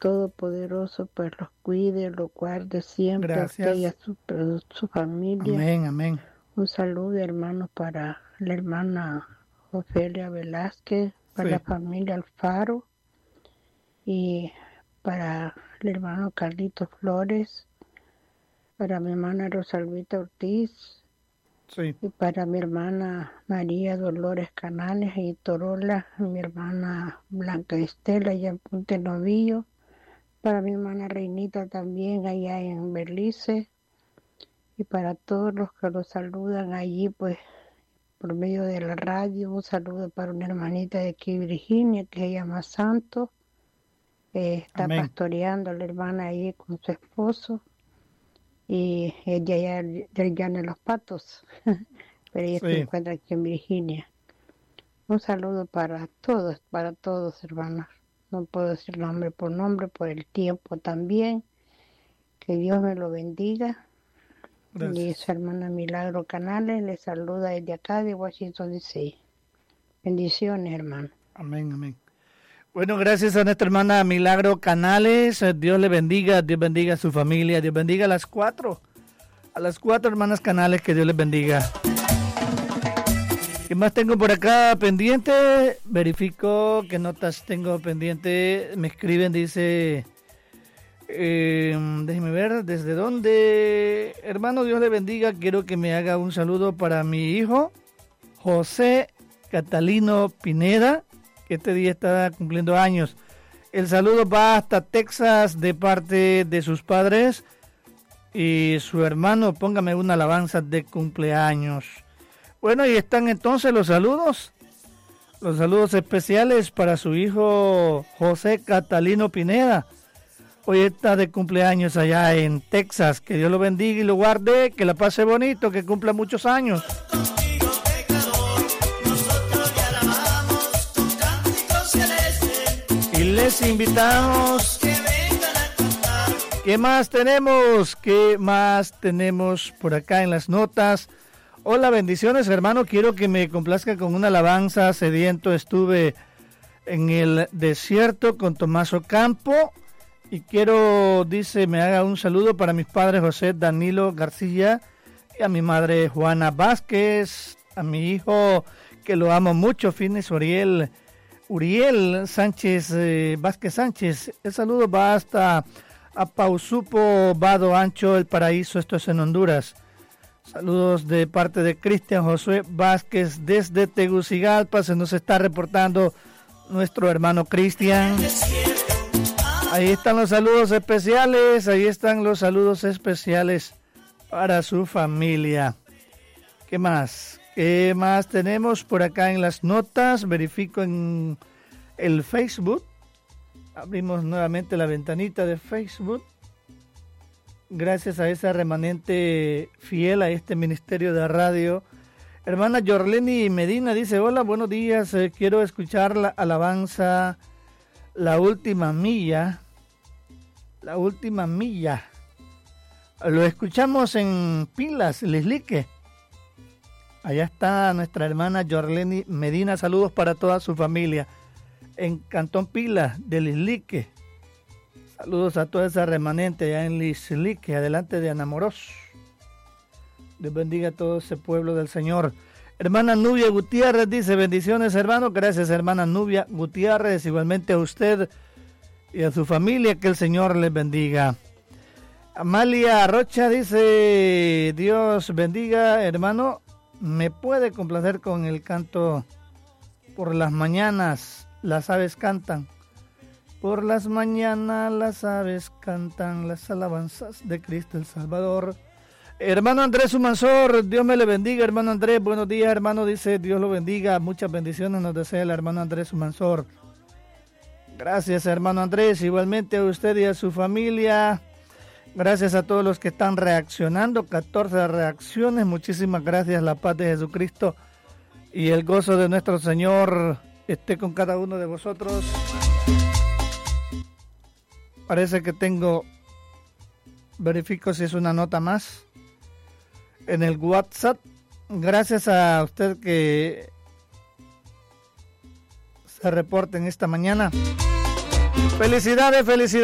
Todopoderoso pues los cuide, los guarde siempre, Gracias. a usted y a su familia. Amén, amén. Un saludo, hermano, para la hermana Ofelia Velázquez, para la familia Alfaro y para el hermano Carlitos Flores, para mi hermana Rosalvita Ortiz y para mi hermana María Dolores Canales y Torola, mi hermana Blanca Estela allá en Punta Novillo, para mi hermana Reinita también allá en Belice y para todos los que los saludan allí pues por medio de la radio. Un saludo para una hermanita de aquí Virginia que se llama Santos, está Amén. pastoreando a la hermana ahí con su esposo y ella allá del Llano de los Patos pero ella se encuentra aquí en Virginia. Un saludo para todos hermanos, no puedo decir nombre por el tiempo también. Que Dios me lo bendiga. Gracias. Y su hermana Milagro Canales le saluda desde acá de Washington DC. Bendiciones, hermano. Amén, amén. Bueno, gracias a nuestra hermana Milagro Canales. Dios le bendiga, Dios bendiga a su familia, Dios bendiga a las cuatro hermanas Canales, que Dios les bendiga. ¿Qué más tengo por acá pendiente? Verifico qué notas tengo pendiente. Me escriben, dice... déjeme ver desde dónde. Hermano, Dios le bendiga. Quiero que me haga un saludo para mi hijo José Catalino Pineda, que este día está cumpliendo años. El saludo va hasta Texas de parte de sus padres y su hermano. Póngame una alabanza de cumpleaños. Bueno, y están entonces los saludos especiales para su hijo José Catalino Pineda. Hoy está de cumpleaños allá en Texas. Que Dios lo bendiga y lo guarde, que la pase bonito, que cumpla muchos años. Y les invitamos. ¿Qué más tenemos? ¿Qué más tenemos por acá en las notas? Hola, bendiciones, hermano. Quiero que me complazca con una alabanza. Sediento estuve en el desierto con Tomás Ocampo. Y quiero, dice, me haga un saludo para mis padres José Danilo García y a mi madre Juana Vázquez, a mi hijo que lo amo mucho, Fines Uriel Sánchez, Vázquez Sánchez. El saludo va hasta a Pausupo, Vado Ancho, El Paraíso, esto es en Honduras. Saludos de parte de Cristian Josué Vázquez desde Tegucigalpa, se nos está reportando nuestro hermano Cristian. Ahí están los saludos especiales, para su familia. ¿Qué más? ¿Qué más tenemos por acá en las notas? Verifico en el Facebook. Abrimos nuevamente la ventanita de Facebook. Gracias a esa remanente fiel a este ministerio de radio. Hermana Yorleni Medina dice, hola, buenos días, quiero escuchar la alabanza La Última Milla. La Última Milla. Lo escuchamos en Pilas, Lislique. Allá está nuestra hermana Yorleni Medina. Saludos para toda su familia en Cantón Pilas de Lislique. Saludos a toda esa remanente allá en Lislique, adelante de Anamoros. Dios bendiga a todo ese pueblo del Señor. Hermana Nubia Gutiérrez dice, bendiciones, hermano. Gracias, hermana Nubia Gutiérrez. Igualmente a usted y a su familia, que el Señor les bendiga. Amalia Rocha dice, Dios bendiga, hermano. ¿Me puede complacer con el canto Por las mañanas las aves cantan? Por las mañanas las aves cantan las alabanzas de Cristo el Salvador. Hermano Andrés Humansor, Dios me le bendiga, hermano Andrés. Buenos días, hermano, dice, Dios lo bendiga. Muchas bendiciones nos desea el hermano Andrés Humansor. Gracias, hermano Andrés. Igualmente a usted y a su familia. Gracias a todos los que están reaccionando. 14 reacciones. Muchísimas gracias. La paz de Jesucristo y el gozo de nuestro Señor esté con cada uno de vosotros. Parece que verifico si es una nota más en el WhatsApp. Gracias a usted que se reporte en esta mañana. Felicidades, felicidades.